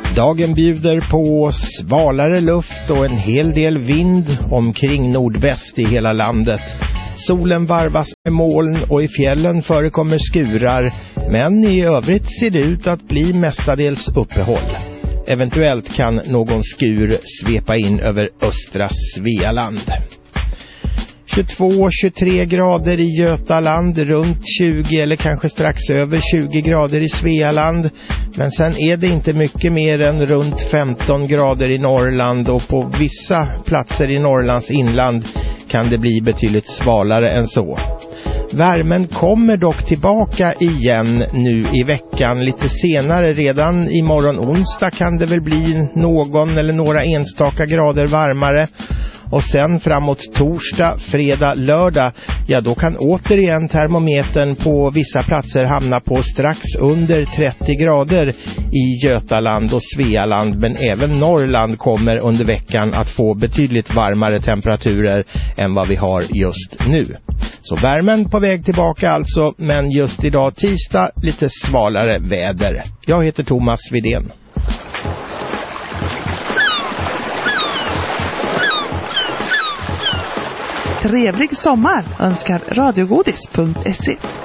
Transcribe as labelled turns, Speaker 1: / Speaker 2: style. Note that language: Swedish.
Speaker 1: Dagen bjuder på svalare luft och en hel del vind omkring nordväst i hela landet. Solen varvas med moln och i fjällen förekommer skurar, men i övrigt ser det ut att bli mestadels uppehåll. Eventuellt kan någon skur svepa in över östra Svealand. 22-23 grader i Götaland, runt 20 eller kanske strax över 20 grader i Svealand. Men sen är det inte mycket mer än runt 15 grader i Norrland, och på vissa platser i Norrlands inland kan det bli betydligt svalare än så. Värmen kommer dock tillbaka igen nu i veckan lite senare. Redan imorgon onsdag kan det väl bli någon eller några enstaka grader varmare. Och sen framåt torsdag, fredag, lördag, ja då kan återigen termometern på vissa platser hamna på strax under 30 grader i Götaland och Svealand. Men även Norrland kommer under veckan att få betydligt varmare temperaturer än vad vi har just nu. Så värmen på väg tillbaka alltså, men just idag tisdag lite svalare väder. Jag heter Thomas Widén.
Speaker 2: Trevlig sommar önskar radiogodis.se.